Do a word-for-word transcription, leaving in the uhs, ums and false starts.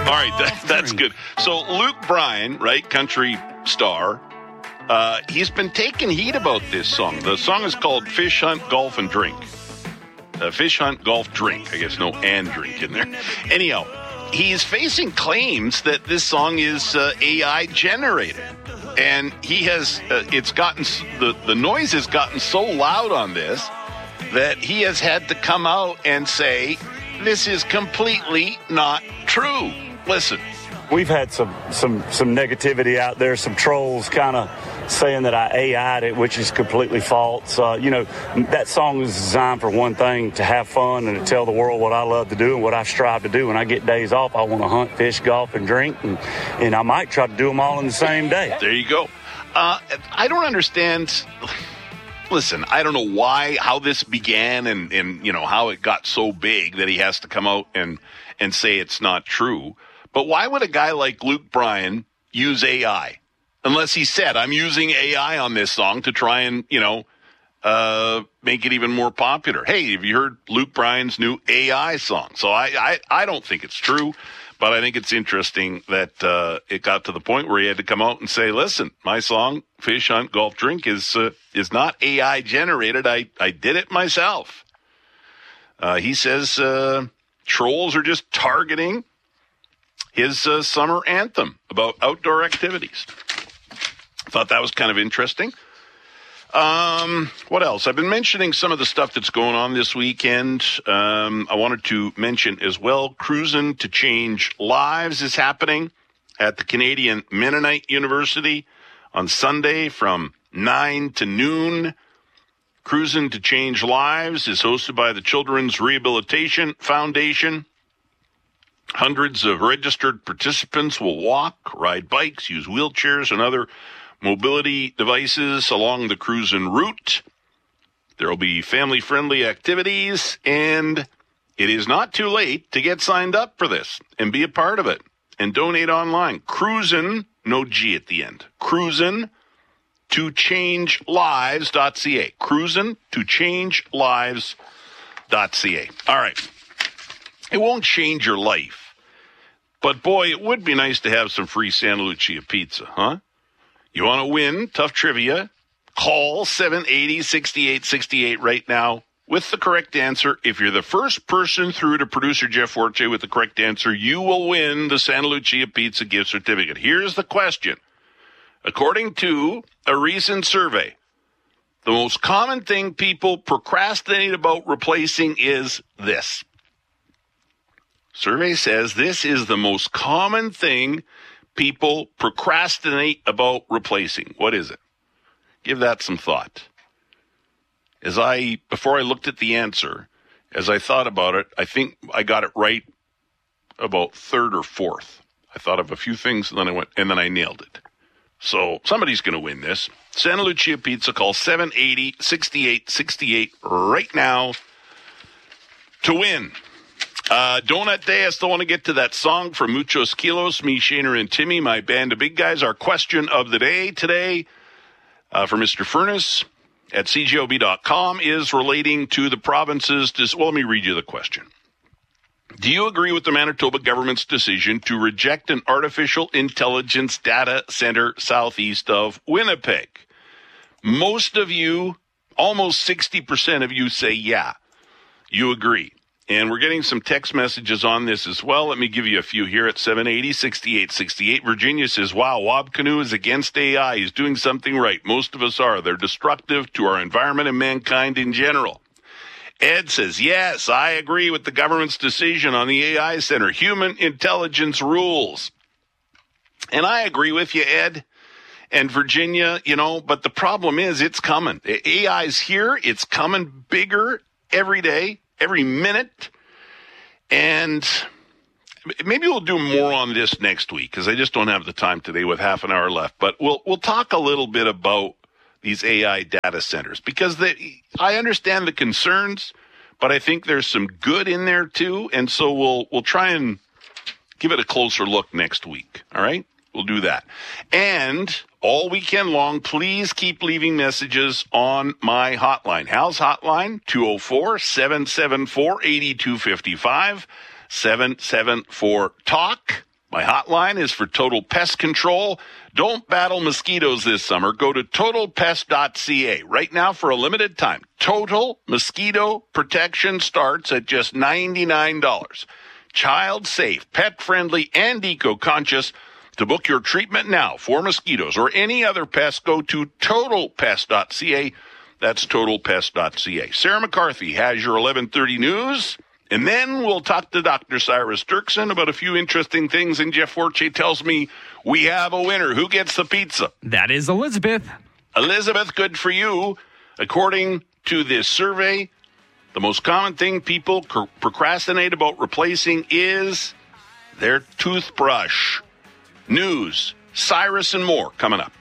right, that, that's good. So Luke Bryan, right, country star, uh, he's been taking heat about this song. The song is called Fish Hunt, Golf, and Drink. Uh, fish Hunt, Golf, Drink. I guess no and drink in there. Anyhow, he's facing claims that this song is uh, A I generated. And he has, uh, it's gotten, the, the noise has gotten so loud on this that he has had to come out and say, this is completely not true. Listen. We've had some some some negativity out there, some trolls kind of saying that I A I'd it, which is completely false. Uh, you know, that song is designed for one thing, to have fun and to tell the world what I love to do and what I strive to do. When I get days off, I want to hunt, fish, golf, and drink, and, and I might try to do them all in the same day. There you go. Uh, I don't understand. Listen, I don't know why, how this began and, and, you know, how it got so big that he has to come out and, and say it's not true. But why would a guy like Luke Bryan use A I? Unless he said, I'm using A I on this song to try and, you know, uh, make it even more popular. Hey, have you heard Luke Bryan's new A I song? So I, I, I don't think it's true, but I think it's interesting that uh, it got to the point where he had to come out and say, listen, my song, Fish Hunt, Golf, Drink, is uh, is not A I generated. I, I did it myself. Uh, he says uh, trolls are just targeting his uh, summer anthem about outdoor activities. Thought that was kind of interesting. Um, what else? I've been mentioning some of the stuff that's going on this weekend. Um, I wanted to mention as well, Cruising to Change Lives is happening at the Canadian Mennonite University on Sunday from nine to noon. Cruising to Change Lives is hosted by the Children's Rehabilitation Foundation. Hundreds of registered participants will walk, ride bikes, use wheelchairs, and other mobility devices along the cruising route. There will be family-friendly activities, and it is not too late to get signed up for this and be a part of it and donate online. Cruisin', no G at the end. Cruisin' to change lives dot c a. Cruisin' to change lives dot c a. All right. It won't change your life, but boy, it would be nice to have some free Santa Lucia pizza, huh? You want to win tough trivia? Call seven eight zero, six eight six eight right now with the correct answer. If you're the first person through to producer Jeff Forte with the correct answer, you will win the Santa Lucia Pizza gift certificate. Here's the question. According to a recent survey, the most common thing people procrastinate about replacing is this. Survey says this is the most common thing people procrastinate about replacing. What is it? Give that some thought. As I, before I looked at the answer, as I thought about it, I think I got it right about third or fourth. I thought of a few things and then I went, and then I nailed it. So somebody's going to win this. Santa Lucia Pizza, call seven eight zero, six eight six eight right now to win. Uh, Donut Day, I still want to get to that song from Muchos Kilos, me, Shaner, and Timmy, my band of big guys. Our question of the day today uh, for Mister Furness at c g o b dot com is relating to the province's, dis- well, let me read you the question. Do you agree with the Manitoba government's decision to reject an artificial intelligence data center southeast of Winnipeg? Most of you, almost sixty percent of you say, yeah, you agree. And we're getting some text messages on this as well. Let me give you a few here at seven eight zero, six eight six eight. Virginia says, wow, Wob Canoe is against A I. He's doing something right. Most of us are. They're destructive to our environment and mankind in general. Ed says, yes, I agree with the government's decision on the A I Center. Human intelligence rules. And I agree with you, Ed. And Virginia, you know, but the problem is it's coming. A I's here. It's coming bigger every day. Every minute, and maybe we'll do more on this next week because I just don't have the time today with half an hour left. But we'll we'll talk a little bit about these A I data centers because they, I understand the concerns, but I think there's some good in there too, and so we'll we'll try and give it a closer look next week. All right, we'll do that, and all weekend long, please keep leaving messages on my hotline. Hal's hotline, two oh four, seven seven four, eight two five five, seven seven four, talk. My hotline is for Total Pest Control. Don't battle mosquitoes this summer. Go to total pest dot c a. Right now, for a limited time, Total Mosquito Protection starts at just ninety-nine dollars. Child safe, pet friendly, and eco-conscious. To book your treatment now for mosquitoes or any other pest, go to total pest dot c a. That's total pest dot c a. Sarah McCarthy has your eleven thirty news. And then we'll talk to Doctor Cyrus Dirksen about a few interesting things. And Jeff Forche tells me we have a winner. Who gets the pizza? That is Elizabeth. Elizabeth, good for you. According to this survey, the most common thing people cr- procrastinate about replacing is their toothbrush. News, Cyrus, and more coming up.